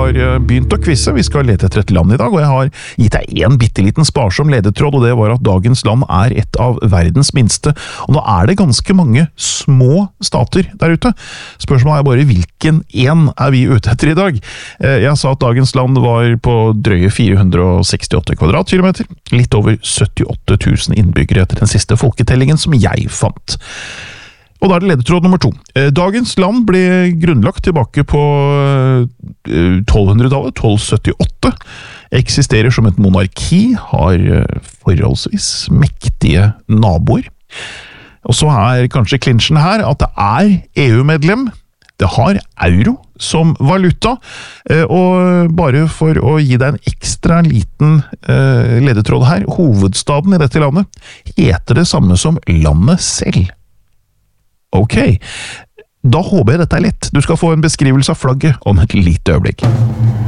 har begynt å quizze. Vi skal lete etter et land i dag, og jeg har gitt deg en bitteliten sparsom ledetråd, og det var at dagens land er et av verdens minste. Og nå er det ganske mange små stater der ute. Spørsmålet er bare hvilken en er vi ute etter i dag? Jeg sa at dagens land var på drøye 468 kvadratkilometer, litt over 78 000 innbyggere etter den siste folketellingen som jeg fant. Og da er det ledetråd nummer 2. Dagens land ble grunnlagt tilbake på 1200-tallet, 1278. Eksisterer som et monarki, har forholdsvis mektige naboer. Og så er kanskje klinsjen her at det er EU-medlem, det har euro som valuta, og bare for å gi deg en ekstra liten ledetråd her, hovedstaden i dette landet heter det samme som landet selv. Ok, da håper jeg dette er lett. Du skal få en beskrivelse av flagget om et lite øyeblikk.